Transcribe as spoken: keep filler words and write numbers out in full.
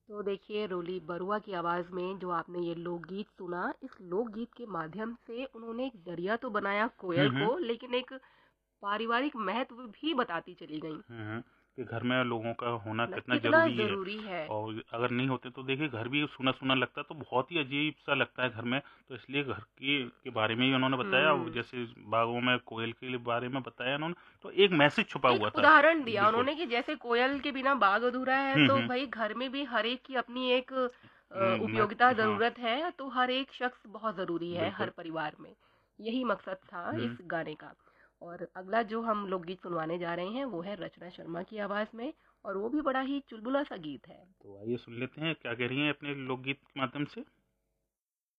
तो देखिए रोली बरुआ की आवाज़ में जो आपने ये लोकगीत सुना, इस लोकगीत के माध्यम से उन्होंने एक ज़रिया तो बनाया हुँ, कोयल हुँ। को, लेकिन एक पारिवारिक महत्व भी बताती चली गईं हुँ, हुँ। कि घर में लोगों का होना ना, कितना कितना ज़रूरी है ज़रूरी है। और अगर नहीं होते तो देखिए घर भी सूना-सूना लगता है, तो बहुत ही अजीब-सा लगता है घर में। तो इसलिए घर की के बारे में ही उन्होंने बताया, और हुँ। जैसे बागों में कोयल के बारे में बताया उन्होंने, तो एक मैसेज छुपा एक हुआ था। उदाहरण दिया बिल्कुल। उन्होंने कि जैसे कोयल के बिना बाग अधूरा है, हुँ, तो हुँ। भई घर में भी हर एक की अपनी एक अ, उम, मैं उपयोगिता हाँ, ज़रूरत है, तो हर एक शख्स बहुत ज़रूरी है हर बिल्कुल। परिवार में। यही मकसद था हुँ। इस गाने का। और अगला जो हम लोकगीत सुनवाने जा रहे हैं, वो है रचना शर्मा की आवाज़ में, और वो भी बड़ा ही चुलबुला सा गीत है। तो आइए सुन लेते हैं क्या कह रही हैं अपने लोकगीत के माध्यम से।